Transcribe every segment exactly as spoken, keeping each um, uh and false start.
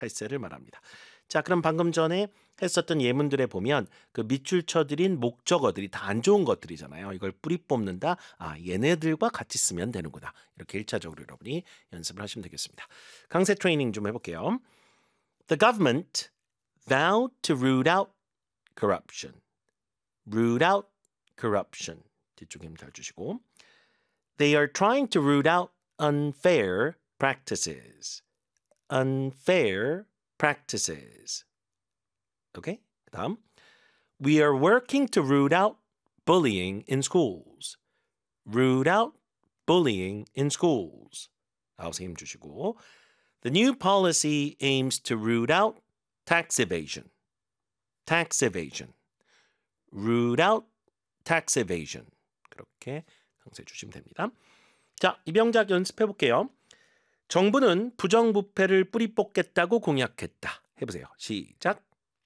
탈세를 말합니다. 자, 그럼 방금 전에 했었던 예문들에 보면 그 밑줄 쳐드린 목적어들이 다 안 좋은 것들이잖아요. 이걸 뿌리 뽑는다. 아, 얘네들과 같이 쓰면 되는구나. 이렇게 일차적으로 여러분이 연습을 하시면 되겠습니다. 강세 트레이닝 좀 해볼게요. The government vowed to root out corruption. root out corruption. 뒤쪽에 힘 잘 주시고. They are trying to root out unfair practices. unfair practices. Okay? 그다음. We are working to root out bullying in schools. root out bullying in schools. 나와서 힘 주시고. The new policy aims to root out tax evasion. tax evasion. root out tax evasion. 그렇게 강조해 주시면 됩니다. 자, 이병작 연습해 볼게요. 정부는 부정부패를 뿌리 뽑겠다고 공약했다. 해보세요. 시작.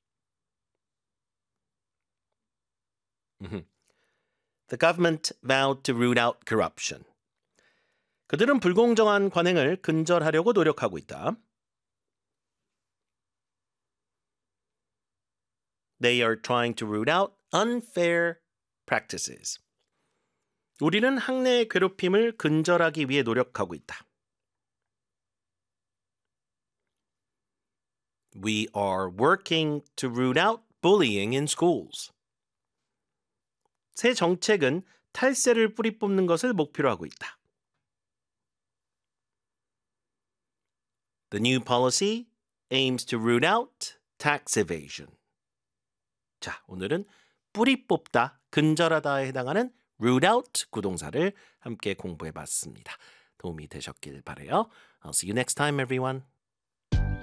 The government vowed to root out corruption. 그들은 불공정한 관행을 근절하려고 노력하고 있다. They are trying to root out unfair practices. 우리는 학내의 괴롭힘을 근절하기 위해 노력하고 있다. We are working to root out bullying in schools. 새 정책은 탈세를 뿌리 뽑는 것을 목표로 하고 있다. The new policy aims to root out tax evasion. 자, 오늘은 뿌리 뽑다, 근절하다에 해당하는 root out 구동사를 함께 공부해 봤습니다. 도움이 되셨길 바라요. I'll see you next time, everyone.